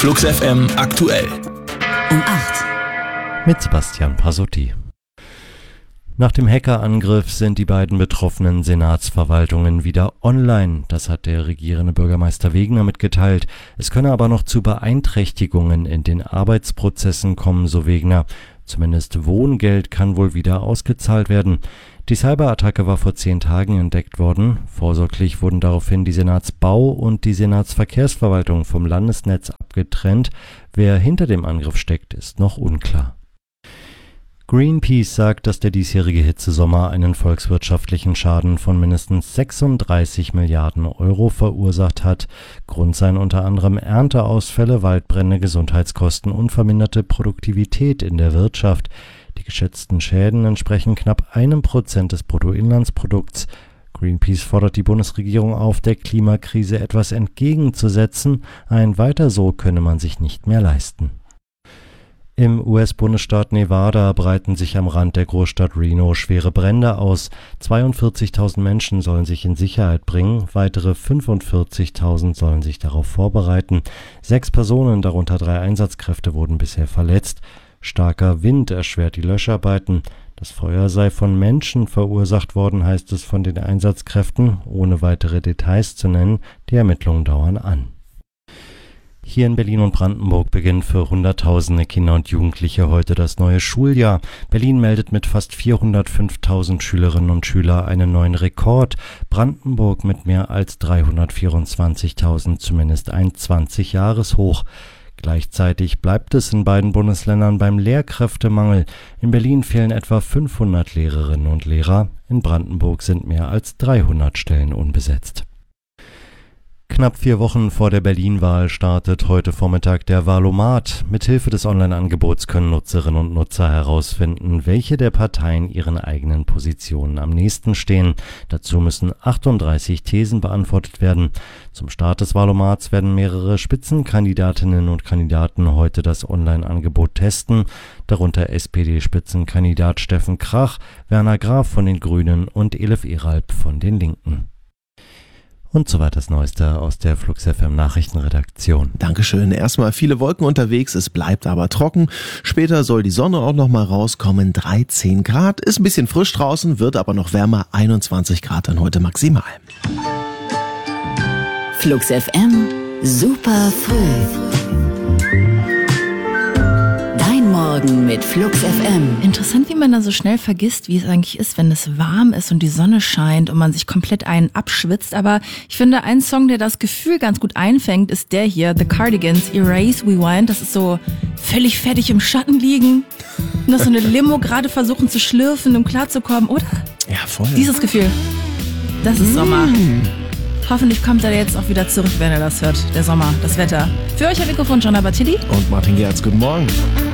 Flux FM aktuell. Um 8. Mit Sebastian Pasotti. Nach dem Hackerangriff sind die beiden betroffenen Senatsverwaltungen wieder online. Das hat der regierende Bürgermeister Wegener mitgeteilt. Es könne aber noch zu Beeinträchtigungen in den Arbeitsprozessen kommen, so Wegener. Zumindest Wohngeld kann wohl wieder ausgezahlt werden. Die Cyberattacke war vor 10 Tagen entdeckt worden. Vorsorglich wurden daraufhin die Senatsbau- und die Senatsverkehrsverwaltung vom Landesnetz abgetrennt. Wer hinter dem Angriff steckt, ist noch unklar. Greenpeace sagt, dass der diesjährige Hitzesommer einen volkswirtschaftlichen Schaden von mindestens 36 Milliarden Euro verursacht hat. Grund seien unter anderem Ernteausfälle, Waldbrände, Gesundheitskosten und verminderte Produktivität in der Wirtschaft. Die geschätzten Schäden entsprechen knapp 1% des Bruttoinlandsprodukts. Greenpeace fordert die Bundesregierung auf, der Klimakrise etwas entgegenzusetzen. Ein Weiter so könne man sich nicht mehr leisten. Im US-Bundesstaat Nevada breiten sich am Rand der Großstadt Reno schwere Brände aus. 42.000 Menschen sollen sich in Sicherheit bringen, weitere 45.000 sollen sich darauf vorbereiten. 6 Personen, darunter 3 Einsatzkräfte, wurden bisher verletzt. Starker Wind erschwert die Löscharbeiten. Das Feuer sei von Menschen verursacht worden, heißt es von den Einsatzkräften, ohne weitere Details zu nennen. Die Ermittlungen dauern an. Hier in Berlin und Brandenburg beginnt für Hunderttausende Kinder und Jugendliche heute das neue Schuljahr. Berlin meldet mit fast 405.000 Schülerinnen und Schülern einen neuen Rekord. Brandenburg mit mehr als 324.000, zumindest ein 20-Jahres-Hoch. Gleichzeitig bleibt es in beiden Bundesländern beim Lehrkräftemangel. In Berlin fehlen etwa 500 Lehrerinnen und Lehrer. In Brandenburg sind mehr als 300 Stellen unbesetzt. Knapp 4 Wochen vor der Berlin-Wahl startet heute Vormittag der Wahlomat. Mithilfe des Online-Angebots können Nutzerinnen und Nutzer herausfinden, welche der Parteien ihren eigenen Positionen am nächsten stehen. Dazu müssen 38 Thesen beantwortet werden. Zum Start des Wahlomats werden mehrere Spitzenkandidatinnen und Kandidaten heute das Online-Angebot testen, darunter SPD-Spitzenkandidat Steffen Krach, Werner Graf von den Grünen und Elif Eralp von den Linken. Und soweit das Neueste aus der Flux FM Nachrichtenredaktion. Dankeschön. Erstmal viele Wolken unterwegs, es bleibt aber trocken. Später soll die Sonne auch noch mal rauskommen. 13 Grad, ist ein bisschen frisch draußen, wird aber noch wärmer. 21 Grad dann heute maximal. Flux FM, super früh. Morgen mit Flux FM. Interessant, wie man da so schnell vergisst, wie es eigentlich ist, wenn es warm ist und die Sonne scheint und man sich komplett einen abschwitzt. Aber ich finde, ein Song, der das Gefühl ganz gut einfängt, ist der hier, The Cardigans, Erase Rewind. Das ist so völlig fertig im Schatten liegen und das so eine Limo gerade versuchen zu schlürfen, um klarzukommen, oder? Ja, voll. Dieses Gefühl, das ist Sommer. Hoffentlich kommt er jetzt auch wieder zurück, wenn er das hört. Der Sommer, das Wetter. Für euch am Mikrofon Gianna Battilli und Martin Gerz. Guten Morgen.